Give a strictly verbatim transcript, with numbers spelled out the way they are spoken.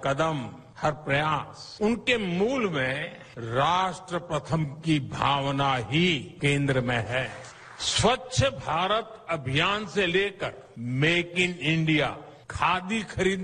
कदम, हर प्रयास, उनके मूल में राष्ट्र प्रथम की भावना ही केंद्र में है। स्वच्छ भारत अभियान से लेकर मेक इन इंडिया, खादी खरीदने